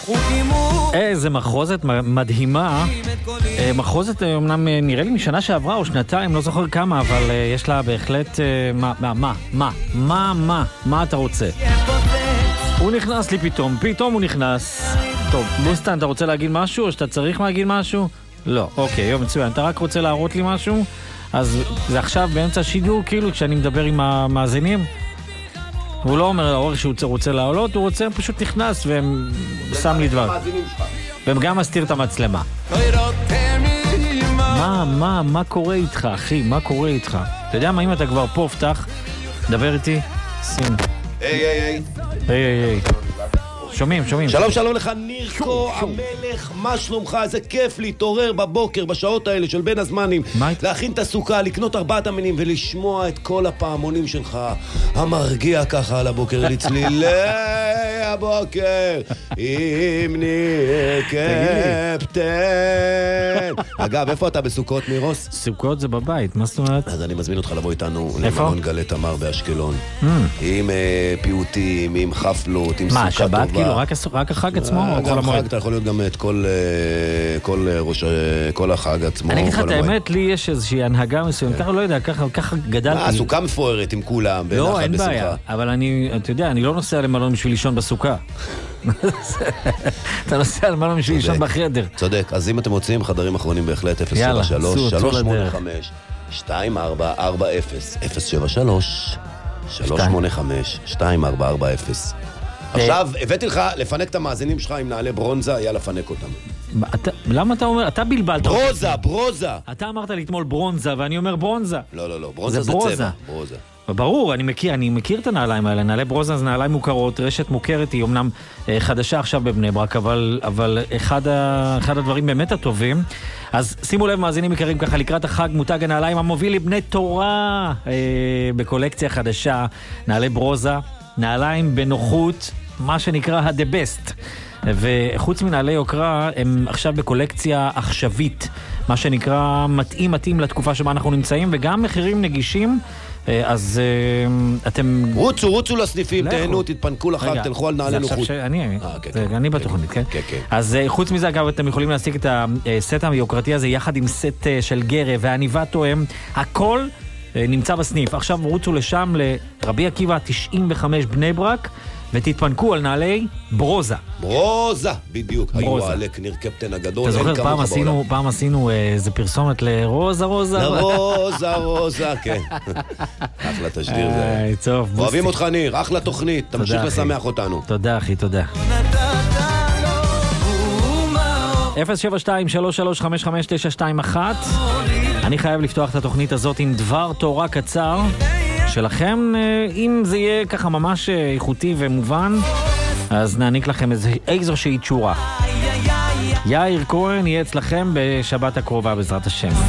איזה מחרוזת מדהימה. מחרוזת אמנם נראה לי משנה שעברה או שנתיים, לא זוכר כמה, אבל יש לה בהחלט... מה אתה רוצה? הוא נכנס לי פתאום הוא נכנס. טוב, בוסטן, אתה רוצה להגיד משהו או שאתה צריך להגיד משהו? לא, אוקיי, יום מצוין. אתה רק רוצה להראות לי משהו? אז זה עכשיו באמצע השידור, כאילו כשאני מדבר עם המאזינים, הוא לא אומר לאורך שהוא רוצה לעלות, הוא רוצה פשוט נכנס ושם לי דבר. והם גם מסתיר את המצלמה. מה קורה איתך, אחי? מה קורה איתך? אתה יודע מה, אם אתה כבר פה, פתח, דבר איתי, שים. היי. שומעים. שלום לך נירקו המלך, מה שלומך? איזה כיף להתעורר בבוקר בשעות האלה של בין הזמנים, להכין את הסוכה, לקנות 4 המינים ולשמוע את כל הפעמונים שלך המרגיע ככה על הבוקר לצלילי הבוקר עם ניר קפטן. אגב, איפה אתה בסוכות, נירוס? סוכות זה בבית, מה זאת אומרת? אז אני מזמין אותך לבוא איתנו למלון גלי תמר באשקלון, עם פיוטים, עם חפלות, עם סוכה טובה. מה, שבת כאילו? רק החג עצמו? גם חג, אתה יכול להיות גם את כל החג עצמו. אני אגיד לך את האמת, לי יש איזושהי הנהגה מסוים, ככה לא יודע, ככה גדלתי. הסוכה מפוארת עם כולם, לא, אין בעיה, אבל אתה יודע, אני לא נוסע למלון בשביל לישון בסוכה. אתה נוסע למלון בשביל לישון בחדר. צודק, אז אם אתם רוצים, חדרים אחרונים בהחלט, 073-385-2440, 073-385-2440. עכשיו, הבאתי לך לפנק את המאזינים שלך עם נעלי ברונזה, היה לפנק אותם. למה אתה אומר? אתה בלבלת. ברוזה. אתה אמרת לי אתמול ברונזה, ואני אומר ברונזה. לא, ברונזה זה צבע. ברוזה. ברור, אני מכיר את הנעליים האלה. נעלי ברוזה זה נעליים מוכרות, רשת מוכרת, היא אמנם חדשה עכשיו בבני ברק, אבל אחד הדברים באמת הטובים. אז שימו לב, מאזינים יקרים, ככה לקראת החג, מותג הנעליים המוביל לבני תורה בקולקציה חדשה, נעלי ברוזה, נעליים בנוחות, מה שנקרא ה-the best. וחוץ מנעלי יוקרה, הם עכשיו בקולקציה עכשווית, מה שנקרא מתאים לתקופה שבה אנחנו נמצאים, וגם מחירים נגישים. אז אתם... רוצו לסניפים, תהנו, תתפנקו לחג, תלכו על נעלי נוחות. אני בתוכנית, כן? אז חוץ מזה, אגב, אתם יכולים להשיג את הסט היוקרתי הזה, יחד עם סט של גרה ועניבה תואם, הכל נמצא בסניף. עכשיו רוצו לשם לרבי עקיבא 95 בני ברק, ותתפנקו על נעלי ברוזה. ברוזה, בדיוק. היו העלק ניר קפטן הגדול. אתה זוכר, פעם עשינו איזה פרסומת לרוזה. לרוזה, כן. אחלה תשדיר זה. טוב, אוהבים אותך ניר, אחלה תוכנית. תמשיך לשמח אותנו. תודה אחי, תודה. 072-3355921. אני חייב לפתוח את התוכנית הזאת עם דבר תורה קצר שלכם. אם זה יהיה ככה ממש איכותי ומובן, אז נעניק לכם איזושהי תשורה. יאיר כהן יהיה אצלכם בשבת הקרובה בעזרת השם.